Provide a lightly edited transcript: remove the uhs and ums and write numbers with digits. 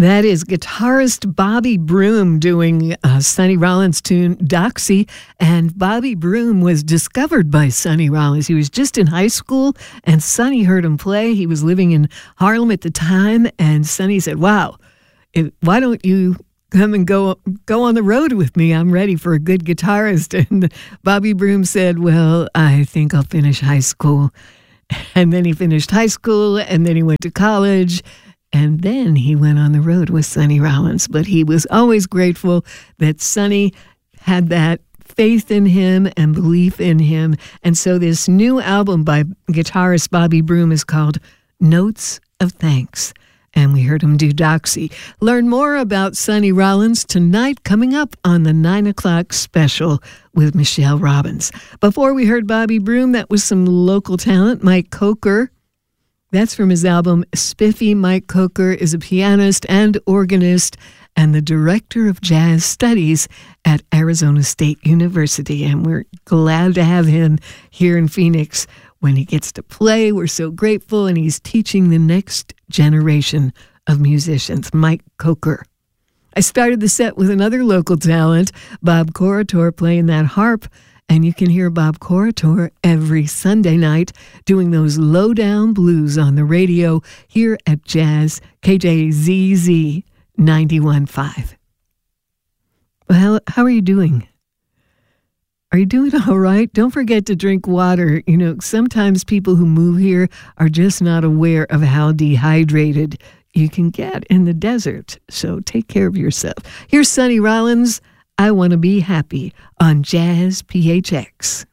That is guitarist Bobby Broom doing Sonny Rollins' tune, Doxy. And Bobby Broom was discovered by Sonny Rollins. He was just in high school, and Sonny heard him play. He was living in Harlem at the time, and Sonny said, wow, why don't you come and go on the road with me? I'm ready for a good guitarist. And Bobby Broom said, well, I think I'll finish high school. And then he finished high school, and then he went to college. And then he went on the road with Sonny Rollins. But he was always grateful that Sonny had that faith in him and belief in him. And so this new album by guitarist Bobby Broom is called Notes of Thanks. And we heard him do Doxy. Learn more about Sonny Rollins tonight, coming up on the 9 o'clock special with Michelle Robbins. Before we heard Bobby Broom, that was some local talent, Mike Coker. That's from his album Spiffy. Mike Coker is a pianist and organist and the director of jazz studies at Arizona State University. And we're glad to have him here in Phoenix when he gets to play. We're so grateful, and he's teaching the next generation of musicians, Mike Coker. I started the set with another local talent, Bob Corritore, playing that harp. And you can hear Bob Corritore every Sunday night doing those low-down blues on the radio here at Jazz KJZZ 91.5. Well, how are you doing? Are you doing all right? Don't forget to drink water. You know, sometimes people who move here are just not aware of how dehydrated you can get in the desert. So take care of yourself. Here's Sonny Rollins, I Want to Be Happy on Jazz PHX.